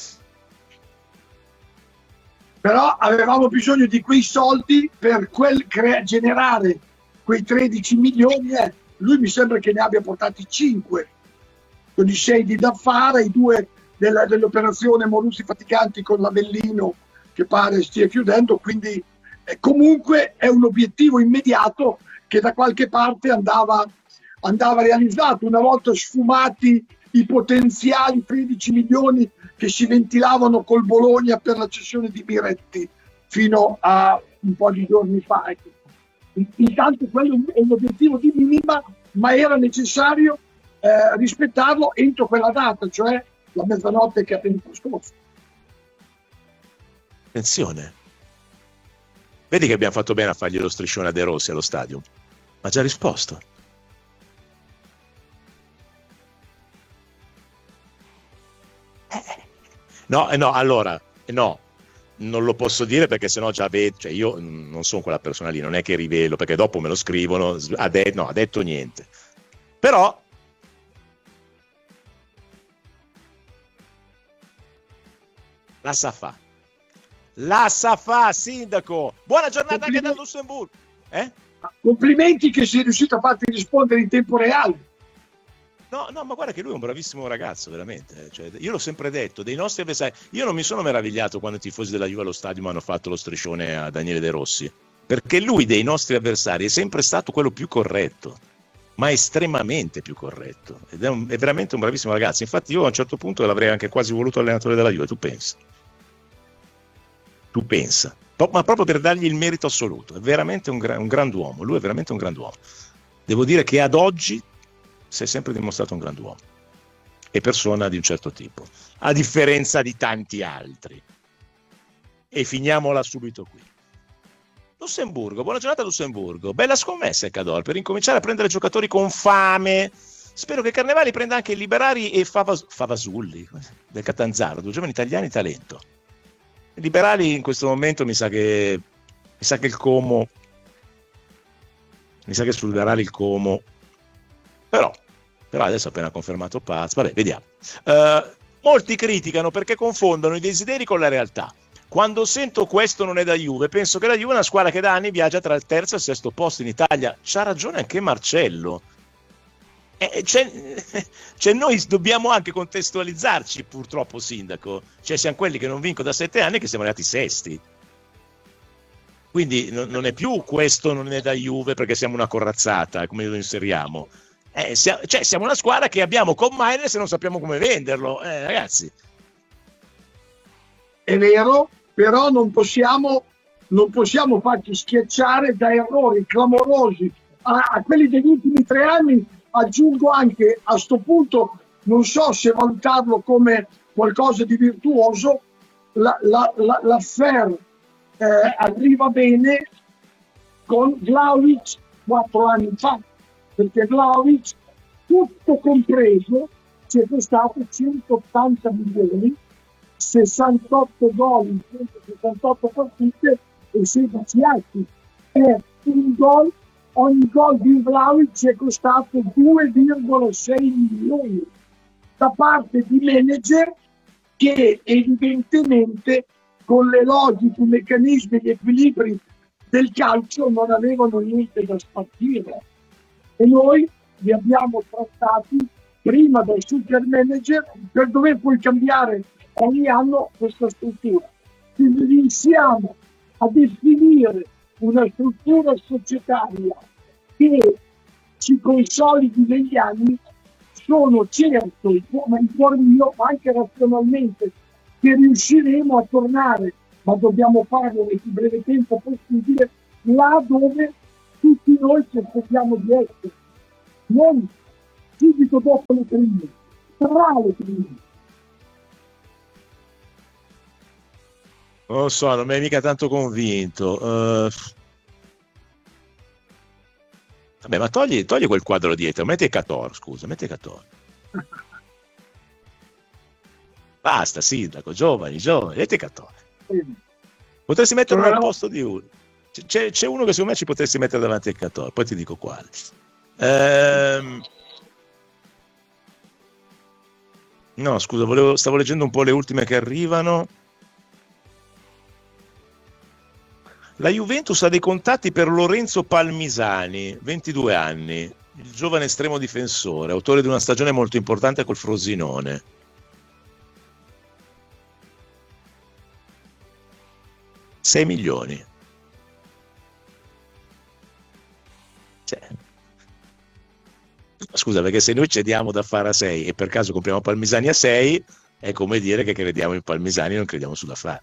Però avevamo bisogno di quei soldi per generare quei 13 milioni. Lui mi sembra che ne abbia portati 5, con i 6 di Daffara, i 2 dell'operazione Moruzzi Faticanti con l'Avellino, che pare stia chiudendo, quindi comunque è un obiettivo immediato che da qualche parte andava realizzato. Una volta sfumati i potenziali 13 milioni che si ventilavano col Bologna per la cessione di Miretti fino a un po' di giorni fa. Intanto quello è un obiettivo di minima, ma era necessario rispettarlo entro quella data, cioè la mezzanotte che ha appena trascorso. Attenzione, vedi che abbiamo fatto bene a fargli lo striscione a De Rossi allo stadio, ma ha già risposto. No, allora, no, non lo posso dire perché sennò già vedo, cioè io non sono quella persona lì, non è che rivelo, perché dopo me lo scrivono, ha detto niente. Però la sa fa, sindaco. Buona giornata anche dal Lussemburgo. Complimenti che sei riuscito a farti rispondere in tempo reale. No, ma guarda che lui è un bravissimo ragazzo, veramente. Cioè, io l'ho sempre detto, dei nostri avversari. Io non mi sono meravigliato quando i tifosi della Juve allo stadio mi hanno fatto lo striscione a Daniele De Rossi, perché lui dei nostri avversari è sempre stato quello più corretto, ma estremamente più corretto. Ed è veramente un bravissimo ragazzo. Infatti io a un certo punto l'avrei anche quasi voluto allenatore della Juve, tu pensa, ma proprio per dargli il merito assoluto. È veramente un grand'uomo, lui è veramente un grand'uomo. Devo dire che ad oggi si è sempre dimostrato un grand'uomo e persona di un certo tipo, a differenza di tanti altri. E finiamola subito qui. Lussemburgo, buona giornata Lussemburgo, bella scommessa il Cador per incominciare a prendere giocatori con fame. Spero che Carnevali prenda anche Liberali e Favasulli del Catanzaro, 2 giovani italiani talento. Liberali in questo momento mi sa che il Como, mi sa che sul Liberali il Como, però adesso ha appena confermato Paz, vabbè, vediamo. Molti criticano perché confondono i desideri con la realtà. Quando sento questo non è da Juve, penso che la Juve è una squadra che da anni viaggia tra il 3° e il 6° posto in Italia. C'ha ragione anche Marcello. Noi dobbiamo anche contestualizzarci, purtroppo, sindaco. Cioè siamo quelli che non vincono da 7 anni che siamo arrivati 6º. Quindi non è più questo non è da Juve perché siamo una corazzata, come lo inseriamo. Siamo una squadra che abbiamo con Maines e non sappiamo come venderlo, ragazzi. È vero, però non possiamo farci schiacciare da errori clamorosi a quelli degli ultimi 3 anni. Aggiungo anche a sto punto, non so se valutarlo come qualcosa di virtuoso, l'affair arriva bene con Vlahovic 4 anni fa, perché Vlahovic, tutto compreso, ci è costato 180 milioni, 68 gol in 168 partite e 16 atti. Un gol, ogni gol di Vlahovic ci è costato 2,6 milioni da parte di manager che evidentemente con le logiche, i meccanismi, gli equilibri del calcio non avevano niente da spartire. E noi li abbiamo trattati prima dal super manager per dover poi cambiare ogni anno questa struttura. Quindi iniziamo a definire una struttura societaria che si consolidi negli anni. Sono certo, ma in cuor mio, anche razionalmente, che riusciremo a tornare, ma dobbiamo farlo nel più breve tempo possibile, là dove tutti noi ci aspettiamo di essere. Non subito dopo le prime, tra le prime. Non lo so, non mi hai mica tanto convinto. Vabbè, ma togli quel quadro dietro, metti Cator, scusa, metti Cator. Basta, sindaco, giovani, metti Cator. Potresti metterlo al posto di uno. C'è uno che secondo me ci potresti mettere davanti al Cator, poi ti dico quale. No, scusa, stavo leggendo un po' le ultime che arrivano. La Juventus ha dei contatti per Lorenzo Palmisani, 22 anni, il giovane estremo difensore, autore di una stagione molto importante col Frosinone. $6 milioni. Cioè. Scusa, perché se noi cediamo da Fara a 6 e per caso compriamo Palmisani a 6, è come dire che crediamo in Palmisani e non crediamo sulla Fara.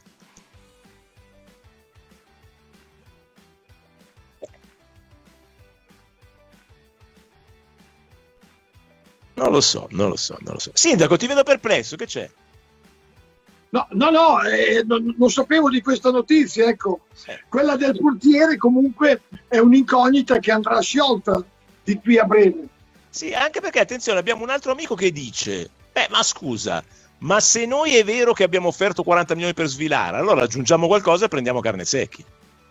Non lo so. Sindaco, ti vedo perplesso, che c'è? No, non sapevo di questa notizia, ecco. Quella del portiere comunque è un'incognita che andrà sciolta di qui a breve. Sì, anche perché, attenzione, abbiamo un altro amico che dice, ma scusa, ma se noi è vero che abbiamo offerto 40 milioni per Svilara, allora aggiungiamo qualcosa e prendiamo Carnesecchi.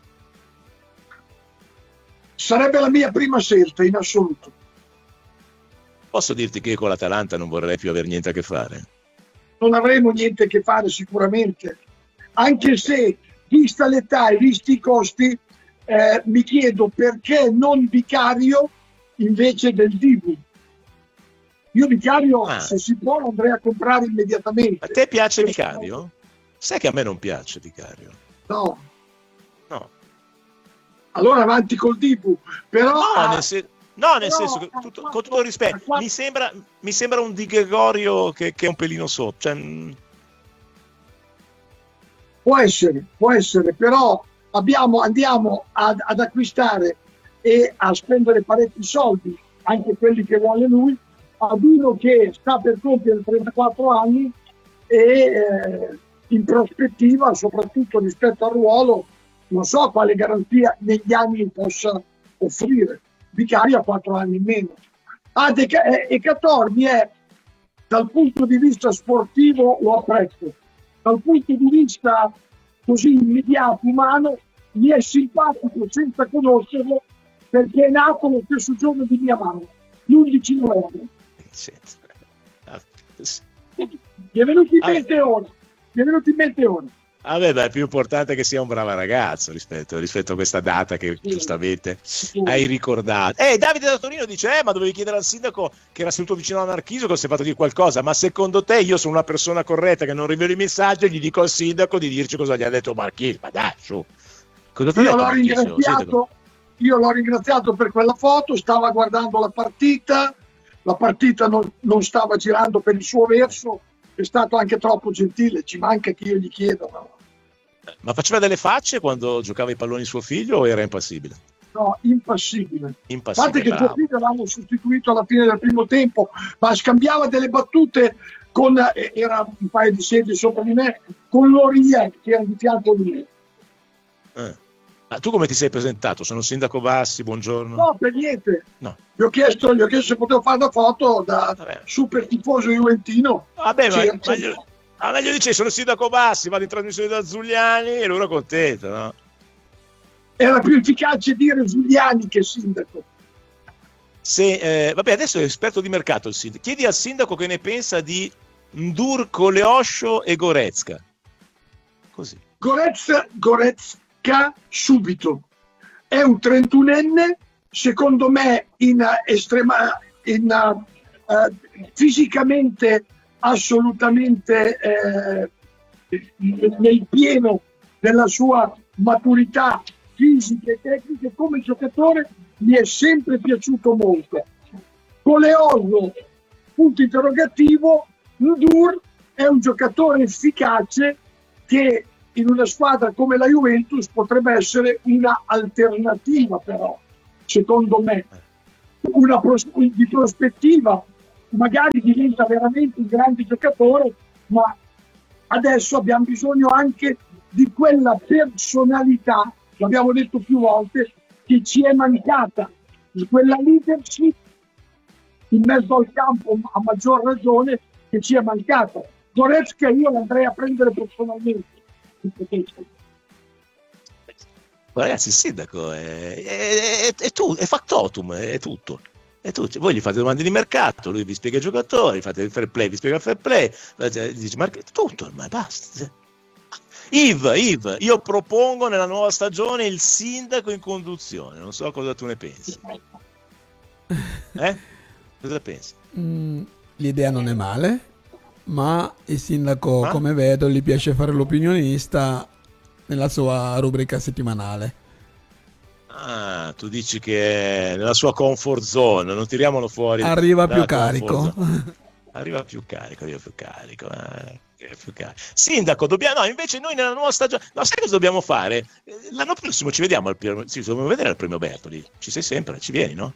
Sarebbe la mia prima scelta, in assoluto. Posso dirti che con l'Atalanta non vorrei più avere niente a che fare? Non avremo niente a che fare sicuramente, anche se, vista l'età e visti i costi, mi chiedo perché non Vicario invece del Dibu. Io Vicario, se si può, lo andrei a comprare immediatamente. A te piace Vicario? Sai che a me non piace Vicario. No. Allora avanti col Dibu, però... No, nel senso che con tutto il rispetto, mi sembra un Di Gregorio che è un pelino sotto. Cioè... Può essere, però andiamo ad acquistare e a spendere parecchi soldi, anche quelli che vuole lui, ad uno che sta per compiere 34 anni e in prospettiva, soprattutto rispetto al ruolo, non so quale garanzia negli anni possa offrire. Vicario ha 4 anni in meno. E Catorni è, dal punto di vista sportivo lo apprezzo, dal punto di vista così immediato, umano, mi è simpatico senza conoscerlo, perché è nato lo stesso giorno di mia mamma, l'11 novembre. Mi è venuto in mente ora. Vabbè, è più importante che sia un bravo ragazzo rispetto a questa data che giustamente hai ricordato. Davide da Torino dice, ma dovevi chiedere al sindaco che era seduto vicino a Marchisio che si è fatto dire qualcosa, ma secondo te io sono una persona corretta che non rivelo i messaggi e gli dico al sindaco di dirci cosa gli ha detto Marchisio? Ma dai, su. Io l'ho ringraziato per quella foto, stava guardando la partita non stava girando per il suo verso, è stato anche troppo gentile, ci manca che io gli chieda. Ma faceva delle facce quando giocava i palloni suo figlio o era impassibile? No, impassibile. A parte che suo figlio l'hanno sostituito alla fine del primo tempo, ma scambiava delle battute era un paio di sedie sopra di me, con Loria che era di fianco a lui. Ma tu come ti sei presentato? Sono sindaco Bassi, buongiorno. No, per niente. No. Gli ho chiesto se potevo fare una foto da super tifoso juventino. Vabbè, ma meglio dice sono sindaco Bassi, vado in trasmissione da Zuliani e loro contento, no? Era più efficace dire Zuliani che sindaco. Vabbè, adesso è esperto di mercato il sindaco. Chiedi al sindaco che ne pensa di Ndur, Koleosho e Goretzka. Così. Goretzka subito. È un 31enne, secondo me in fisicamente assolutamente nel pieno della sua maturità fisica e tecnica, come giocatore mi è sempre piaciuto molto. Coleoso, punto interrogativo. Ndur è un giocatore efficace che in una squadra come la Juventus potrebbe essere una alternativa, però secondo me di prospettiva magari diventa veramente un grande giocatore, ma adesso abbiamo bisogno anche di quella personalità, l'abbiamo detto più volte, che ci è mancata, di quella leadership in mezzo al campo, a maggior ragione, che ci è mancata. Goretzka io l'andrei a prendere personalmente. Ragazzi, il sindaco è factotum, è tutto. Voi gli fate domande di mercato, lui vi spiega i giocatori, fate il fair play, vi spiega il fair play, dice tutto ormai, basta. Yves, io propongo nella nuova stagione il sindaco in conduzione, non so cosa tu ne pensi. Cosa pensi? L'idea non è male, ma il sindaco, come vedo, gli piace fare l'opinionista nella sua rubrica settimanale. Ah, tu dici che nella sua comfort zone, non tiriamolo fuori. Arriva più carico. Arriva più carico. Sindaco, invece noi nella nuova stagione, sai cosa dobbiamo fare? L'anno prossimo ci vediamo dobbiamo vedere al premio Bertoli. Ci sei sempre, ci vieni, no?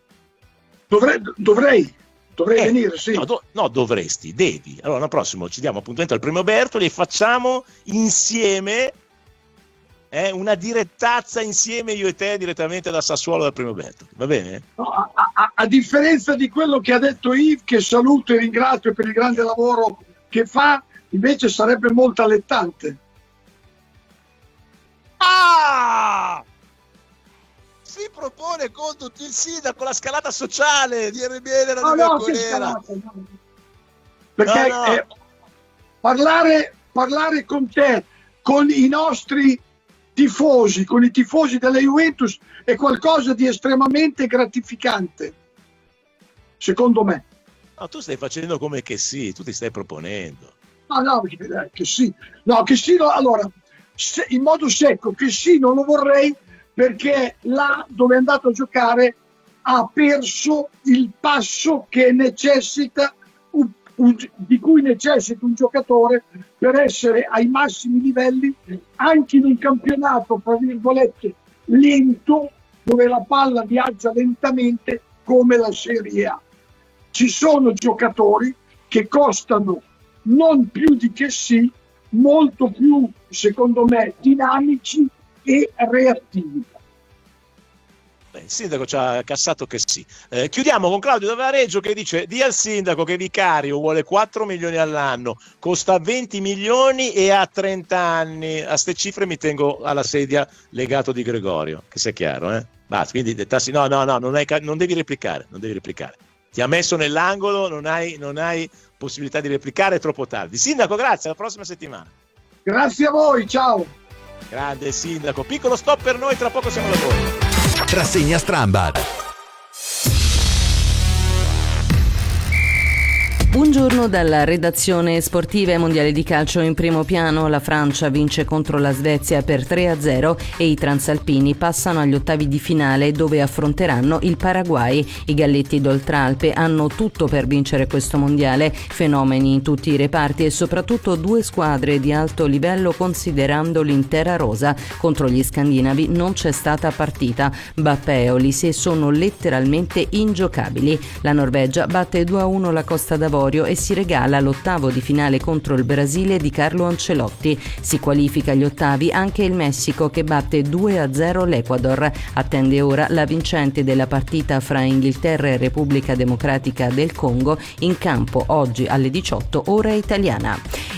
Dovrei venire, sì. No, dovresti, devi. Allora l'anno prossimo ci diamo appuntamento al premio Bertoli e facciamo insieme una direttazza insieme io e te direttamente da Sassuolo dal premio Bertoli, va bene? No, a differenza di quello che ha detto Yves, che saluto e ringrazio per il grande lavoro che fa, invece sarebbe molto allettante. Si propone contro il sindaco la scalata sociale di RBL Radio Bianconera. Perché parlare con te, con i nostri tifosi, con i tifosi della Juventus, è qualcosa di estremamente gratificante, secondo me. No, tu stai facendo come che sì, tu ti stai proponendo. Che sì. Allora, in modo secco, che sì, non lo vorrei, perché là dove è andato a giocare ha perso il passo che necessita di cui necessita un giocatore per essere ai massimi livelli anche in un campionato, tra virgolette, lento, dove la palla viaggia lentamente come la Serie A. Ci sono giocatori che costano non più di che sì, molto più, secondo me, dinamici e reattivi. Il sindaco ci ha cassato che sì. Chiudiamo con Claudio da Vareggio che dice: di al sindaco che Vicario vuole 4 milioni all'anno, costa 20 milioni e ha 30 anni. A ste cifre mi tengo alla sedia legato di Gregorio, che sia chiaro, Basta, quindi no, non devi replicare. Ti ha messo nell'angolo, non hai possibilità di replicare, è troppo tardi. Sindaco, grazie, alla prossima settimana. Grazie a voi, ciao. Grande sindaco, piccolo stop per noi, tra poco siamo da voi. Rassegna Strambad. Buongiorno dalla redazione sportiva e mondiale di calcio. In primo piano la Francia vince contro la Svezia per 3-0 e i transalpini passano agli ottavi di finale dove affronteranno il Paraguay. I galletti d'Oltralpe hanno tutto per vincere questo mondiale, fenomeni in tutti i reparti e soprattutto 2 squadre di alto livello considerando l'intera rosa. Contro gli scandinavi non c'è stata partita. Bappé e Olise sono letteralmente ingiocabili. La Norvegia batte 2-1 la Costa d'Avorio e si regala l'ottavo di finale contro il Brasile di Carlo Ancelotti. Si qualifica agli ottavi anche il Messico che batte 2-0 l'Ecuador. Attende ora la vincente della partita fra Inghilterra e Repubblica Democratica del Congo, in campo oggi alle 18 ora italiana.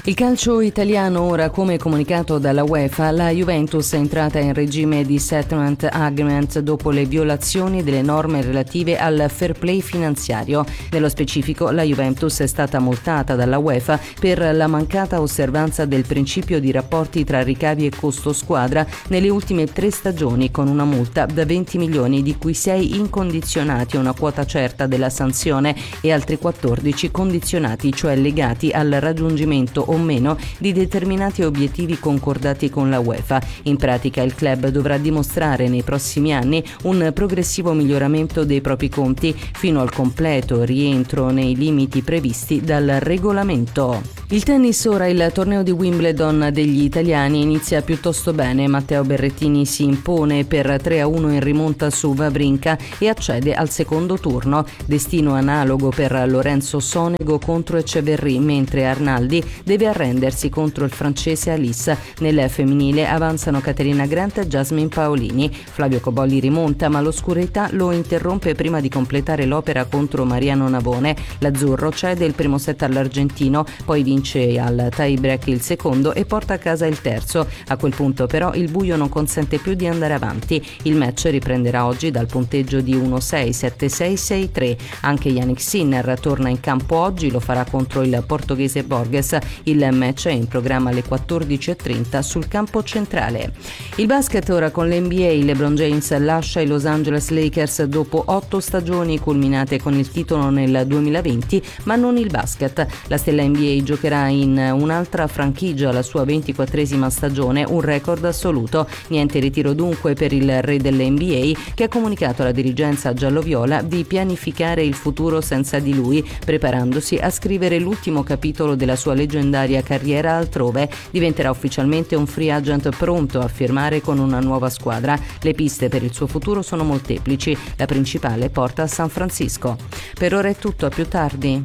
Il calcio italiano ora, come comunicato dalla UEFA, la Juventus è entrata in regime di settlement agreement dopo le violazioni delle norme relative al fair play finanziario. Nello specifico, la Juventus è stata multata dalla UEFA per la mancata osservanza del principio di rapporti tra ricavi e costo squadra nelle ultime 3 stagioni, con una multa da 20 milioni, di cui 6 incondizionati, una quota certa della sanzione, e altri 14 condizionati, cioè legati al raggiungimento o meno di determinati obiettivi concordati con la UEFA. In pratica il club dovrà dimostrare nei prossimi anni un progressivo miglioramento dei propri conti fino al completo rientro nei limiti previsti dal regolamento. Il tennis ora, il torneo di Wimbledon degli italiani inizia piuttosto bene. Matteo Berrettini si impone per 3-1 in rimonta su Wawrinka e accede al secondo turno. Destino analogo per Lorenzo Sonego contro Eceverri, mentre Arnaldi deve arrendersi contro il francese Alice. Nel femminile avanzano Caterina Grant e Jasmine Paolini. Flavio Cobolli rimonta, ma l'oscurità lo interrompe prima di completare l'opera contro Mariano Navone. L'azzurro cede il primo set all'argentino, poi vince al tie break il secondo e porta a casa il terzo. A quel punto però il buio non consente più di andare avanti. Il match riprenderà oggi dal punteggio di 1-6, 7-6, 6-3. Anche Yannick Sinner torna in campo oggi, lo farà contro il portoghese Borges. Il match è in programma alle 14:30 sul campo centrale. Il basket ora con l'NBA. LeBron James lascia i Los Angeles Lakers dopo 8 stagioni culminate con il titolo nel 2020, ma non il basket. La stella NBA giocherà in un'altra franchigia la sua 24esima stagione, un record assoluto. Niente ritiro dunque per il re dell'NBA, che ha comunicato alla dirigenza gialloviola di pianificare il futuro senza di lui, preparandosi a scrivere l'ultimo capitolo della sua leggendaria carriera altrove. Diventerà ufficialmente un free agent pronto a firmare con una nuova squadra. Le piste per il suo futuro sono molteplici, la principale porta a San Francisco. Per ora è tutto, a più tardi.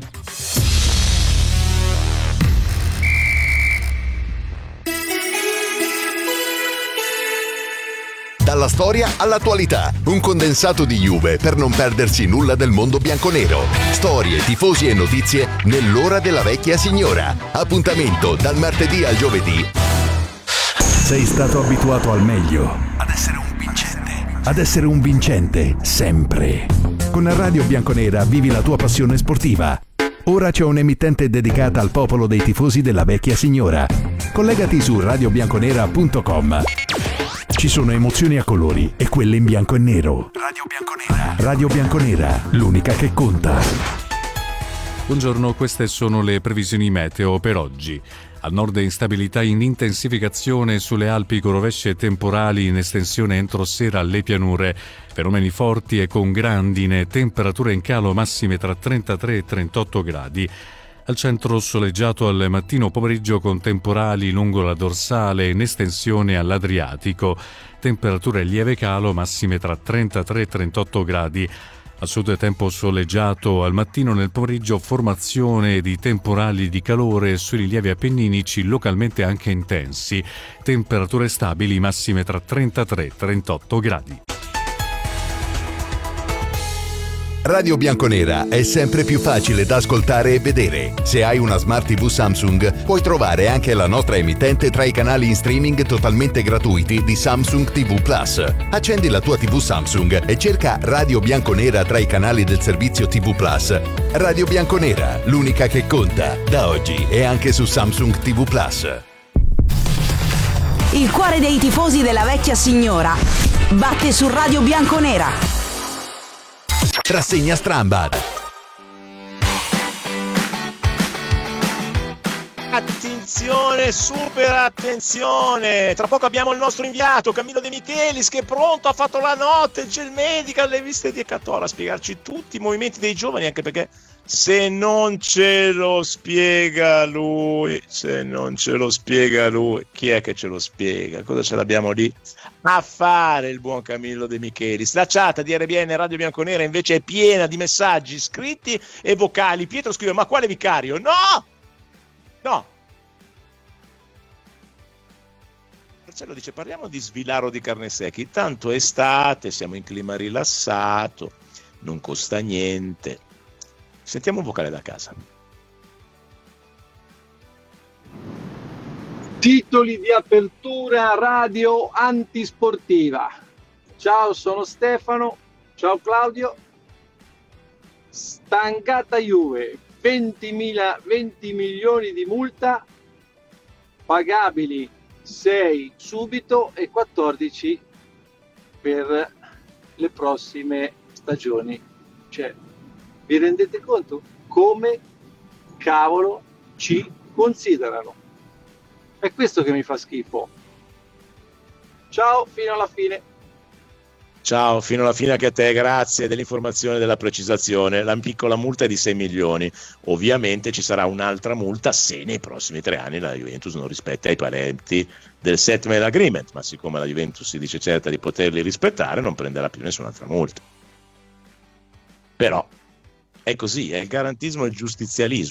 Dalla storia all'attualità, un condensato di Juve per non perdersi nulla del mondo bianconero. Storie, tifosi e notizie nell'ora della vecchia signora. Appuntamento dal martedì al giovedì. Sei stato abituato al meglio, ad essere un vincente sempre. Con Radio Bianconera vivi la tua passione sportiva. Ora c'è un'emittente dedicata al popolo dei tifosi della vecchia signora. Collegati su radiobianconera.com. Ci sono emozioni a colori e quelle in bianco e nero. Radio Bianconera, l'unica che conta. Buongiorno, queste sono le previsioni meteo per oggi. Al nord instabilità in intensificazione sulle Alpi, con rovesci e temporali in estensione entro sera alle pianure. Fenomeni forti e con grandine, temperature in calo massime tra 33 e 38 gradi. Al centro soleggiato al mattino pomeriggio con temporali lungo la dorsale in estensione all'Adriatico. Temperature lieve calo massime tra 33 e 38 gradi. Al sud tempo soleggiato al mattino, nel pomeriggio formazione di temporali di calore sui rilievi appenninici localmente anche intensi. Temperature stabili massime tra 33 e 38 gradi. Radio Bianconera è sempre più facile da ascoltare e vedere. Se hai una Smart TV Samsung, puoi trovare anche la nostra emittente tra i canali in streaming totalmente gratuiti di Samsung TV Plus. Accendi la tua TV Samsung e cerca Radio Bianconera tra i canali del servizio TV Plus. Radio Bianconera, l'unica che conta, da oggi e anche su Samsung TV Plus. Il cuore dei tifosi della vecchia signora batte su Radio Bianconera. Rassegna Strambad. Attenzione, super attenzione! Tra poco abbiamo il nostro inviato Camillo De Michelis, che è pronto, ha fatto la notte, c'è il medico, le visite di Ecatola, a spiegarci tutti i movimenti dei giovani, anche perché se non ce lo spiega lui, chi è che ce lo spiega? Cosa ce l'abbiamo lì a fare il buon Camillo De Michelis? La chat di RBN Radio Bianconera invece è piena di messaggi scritti e vocali. Pietro scrive: ma quale vicario? No! Marcello dice: parliamo di Svilaro di Carnesecchi, tanto è estate, siamo in clima rilassato, non costa niente. Sentiamo un vocale da casa. Titoli di apertura radio antisportiva. Ciao, sono Stefano. Ciao Claudio. Stangata Juve, 20 milioni di multa, pagabili 6 subito e 14 per le prossime stagioni. Cioè, vi rendete conto come cavolo ci considerano? È questo che mi fa schifo. Ciao, fino alla fine. Ciao, fino alla fine anche a te, grazie dell'informazione e della precisazione. La piccola multa è di 6 milioni. Ovviamente ci sarà un'altra multa se nei prossimi 3 anni la Juventus non rispetta i paletti del settlement agreement, ma siccome la Juventus si dice certa di poterli rispettare, non prenderà più nessun'altra multa. Però è così, è il garantismo e il giustizialismo.